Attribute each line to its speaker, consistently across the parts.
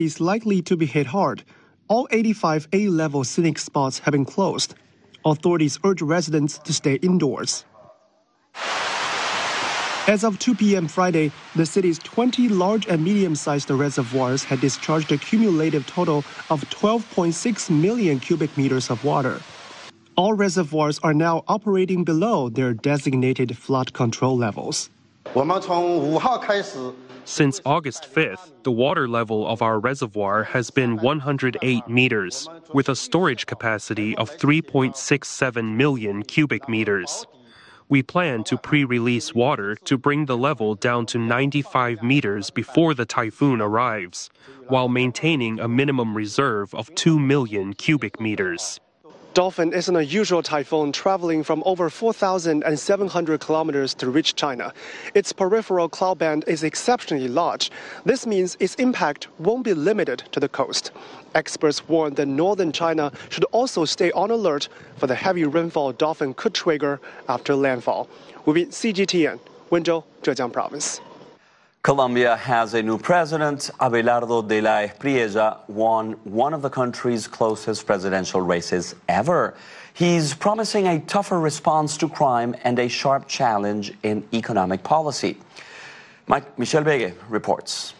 Speaker 1: is likely to be hit hard. All 85 A-level scenic spots have been closed. Authorities urge residents to stay indoors. As of 2 p.m. Friday, the city's 20 large and medium-sized reservoirs had discharged a cumulative total of 12.6 million cubic meters of water. All reservoirs are now operating below their designated flood control levels.
Speaker 2: Since August 5th, the water level of our reservoir has been 108 meters, with a storage capacity of 3.67 million cubic meters. We plan to pre-release water to bring the level down to 95 meters before the typhoon arrives, while maintaining a minimum reserve of 2 million cubic meters.
Speaker 1: Dolphin is an unusual typhoon traveling from over 4,700 kilometers to reach China. Its peripheral cloud band is exceptionally large. This means its impact won't be limited to the coast. Experts warn that northern China should also stay on alert for the heavy rainfall Dolphin could trigger after landfall. Within CGTN, Wenzhou, Zhejiang Province.
Speaker 3: Colombia has a new president. Abelardo de la Espriella won one of the country's closest presidential races ever. He's promising a tougher response to crime and a sharp challenge in economic policy. Michelle Bege reports.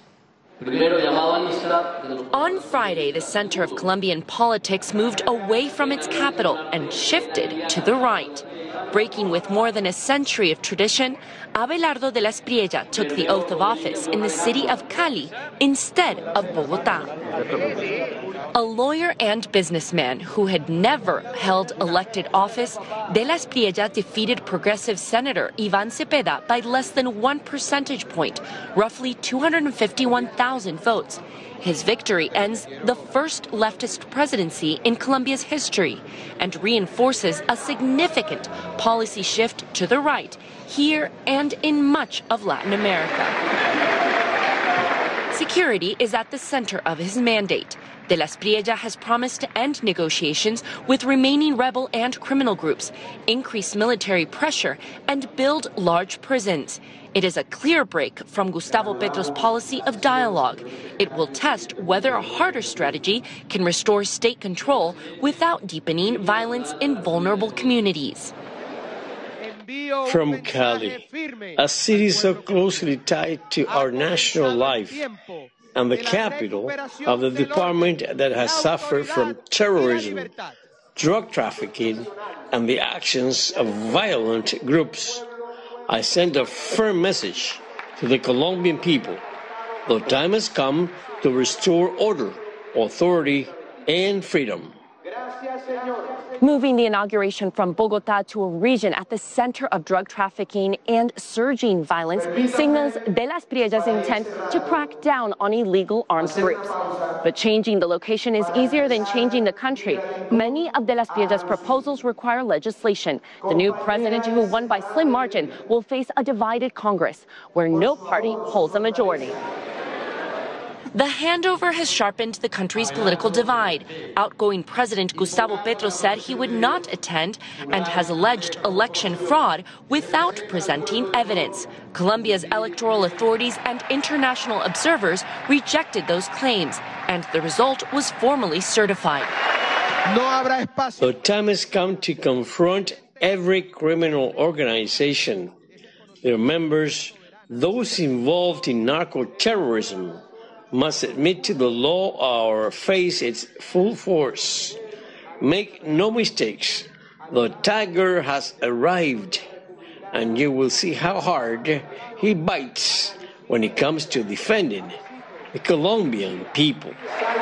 Speaker 4: On Friday, the center of Colombian politics moved away from its capital and shifted to the right. Breaking with more than a century of tradition, Abelardo de la Espriella took the oath of office in the city of Cali instead of Bogotá. A lawyer and businessman who had never held elected office, de la Espriella defeated progressive Senator Iván Cepeda by less than 1 percentage point, roughly 251,000 votes. His victory ends the first leftist presidency in Colombia's history and reinforces a significant policy shift to the right here and in much of Latin America. Security is at the center of his mandate. De la Espriella has promised to end negotiations with remaining rebel and criminal groups, increase military pressure, and build large prisons. It is a clear break from Gustavo Petro's policy of dialogue. It will test whether a harder strategy can restore state control without deepening violence in vulnerable communities.
Speaker 5: From Cali, a city so closely tied to our national life, and the capital of the department that has suffered from terrorism, drug trafficking, and the actions of violent groups, I send a firm message to the Colombian people. The time has come to restore order, authority, and freedom.
Speaker 4: Moving the inauguration from Bogotá to a region at the center of drug trafficking and surging violence signals de la Espriella's intent to crack down on illegal armed groups. But changing the location is easier than changing the country. Many of de la Espriella's proposals require legislation. The new president, who won by slim margin, will face a divided Congress where no party holds a majority. The handover has sharpened the country's political divide. Outgoing President Gustavo Petro said he would not attend and has alleged election fraud without presenting evidence. Colombia's electoral authorities and international observers rejected those claims, and the result was formally certified.
Speaker 5: The time has come to confront every criminal organization, their members, those involved in narco-terrorism, must admit to the law or face its full force. Make no mistakes, the tiger has arrived, and you will see how hard he bites when it comes to defending the Colombian people.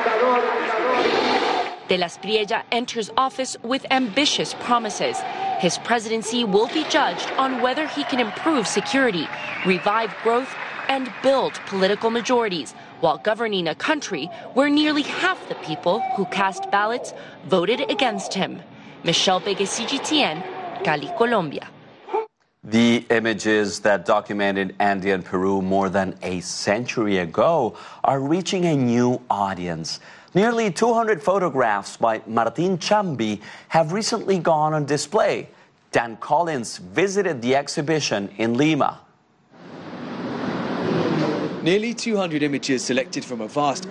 Speaker 4: De la Espriella enters office with ambitious promises. His presidency will be judged on whether he can improve security, revive growth, and build political majorities, while governing a country where nearly half the people who cast ballots voted against him. Michelle Bege, CGTN, Cali, Colombia.
Speaker 3: The images that documented Andean Peru more than a century ago are reaching a new audience. Nearly 200 photographs by Martín Chambi have recently gone on display. Dan Collins visited the exhibition in Lima.
Speaker 6: Nearly 200 images selected from a vast